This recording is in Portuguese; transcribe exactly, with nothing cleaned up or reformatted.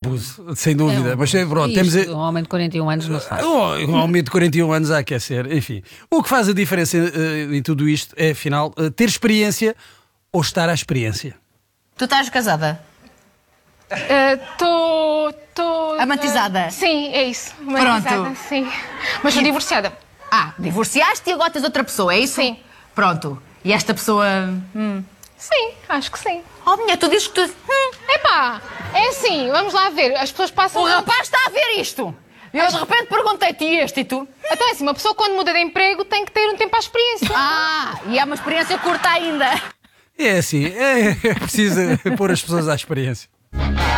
abuso, sem dúvida. É um Mas pronto, temos. Isto, um homem de quarenta e um anos não se faz. Oh, um homem de quarenta e um anos a aquecer, enfim. O que faz a diferença uh, em tudo isto é, afinal, uh, ter experiência ou estar à experiência. Tu estás casada? Estou. Uh, Amantizada? Sim, é isso. Amantizada, Pronto. sim. Mas estou divorciada. Ah, divorciaste e agora tens outra pessoa, é isso? Sim. Pronto. E esta pessoa... Hum. Sim, acho que sim. Oh, minha, tu dizes que tu... Hum. Epá, é assim, vamos lá ver. As pessoas passam. O rapaz está a ver isto. Eu de repente perguntei-te este e tu... Então é assim, uma pessoa quando muda de emprego tem que ter um tempo à experiência. Ah, e é uma experiência curta ainda. É assim, é, é preciso pôr as pessoas à experiência.